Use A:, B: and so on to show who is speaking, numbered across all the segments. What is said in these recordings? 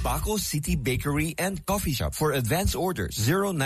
A: Tabaco City Bakery and Coffee Shop. For advance orders,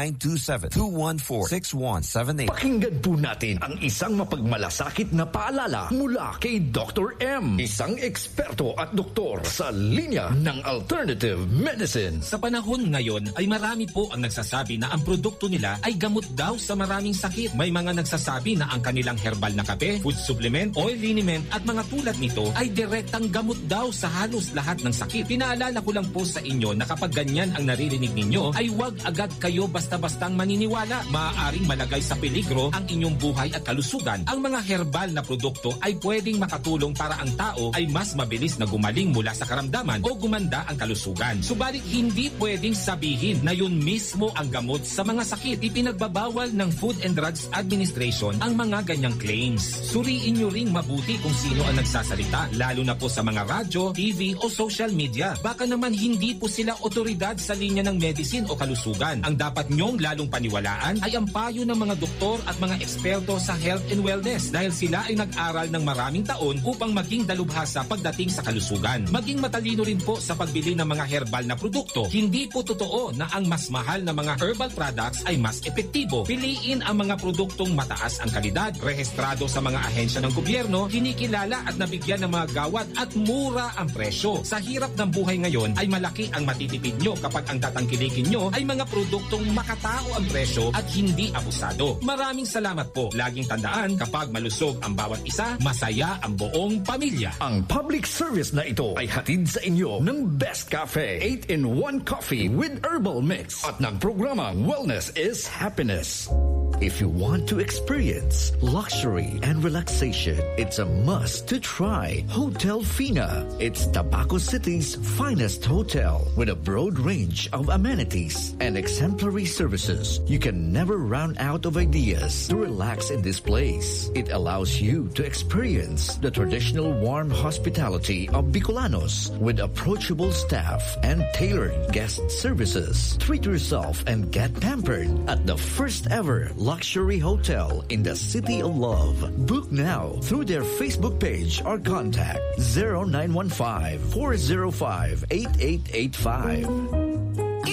A: 0927-214-6178.
B: Pakinggan po natin ang isang mapagmalasakit na paalala mula kay Dr. M. Isang eksperto at doktor sa linya ng alternative medicine.
C: Sa panahon ngayon ay marami po ang nagsasabi na ang produkto nila ay gamot daw sa maraming sakit. May mga nagsasabi na ang kanilang herbal na kape, food supplement, oil liniment at mga tulad nito ay direktang gamot daw sa halos lahat ng sakit. Pinaalala ko lang po sa inyo na kapag ganyan ang naririnig ninyo ay huwag agad kayo basta-bastang maniniwala. Maaaring malagay sa peligro ang inyong buhay at kalusugan. Ang mga herbal na produkto ay pwedeng makatulong para ang tao ay mas mabilis na gumaling mula sa karamdaman o gumanda ang kalusugan. Subalit hindi pwedeng sabihin na yun mismo ang gamot sa mga sakit. Ipinagbabawal ng Food and Drugs Administration ang mga ganyang claims. Suriin nyo ring mabuti kung sino ang nagsasalita, lalo na po sa mga radyo, TV o social media. Baka naman hindi po sila otoridad sa linya ng medicine o kalusugan. Ang dapat nyong lalong paniwalaan ay ang payo ng mga doktor at mga eksperto sa health and wellness dahil sila ay nag-aral ng maraming taon upang maging dalubhasa pagdating sa kalusugan. Maging matalino rin po sa pagbili ng mga herbal na produkto. Hindi po totoo na ang mas mahal na mga herbal products ay mas epektibo. Piliin ang mga produktong mataas ang kalidad, rehistrado sa mga ahensya ng gobyerno, kinikilala at nabigyan ng mga gawad at mura ang presyo. Sa hirap ng buhay ngayon ay malaki ang matitipid nyo kapag ang tatangkilikin nyo ay mga produktong makatao ang presyo at hindi abusado. Maraming salamat po. Laging tandaan, kapag malusog ang bawat isa, masaya ang buong pamilya.
B: Ang public service na ito ay hatid sa inyo ng Best Cafe 8-in-1 Coffee with Herbal Mix at ng programang Wellness is Happiness. If you want to experience luxury and relaxation, it's a must to try Hotel Fina. It's Tabaco City's finest hotel with a broad range of amenities and exemplary services. You can never run out of ideas to relax in this place. It allows you to experience the traditional warm hospitality of Bicolanos with approachable staff and tailored guest services. Treat yourself and get pampered at the first ever luxury hotel in the City of Love. Book now through their Facebook page or contact 0915-405-8885.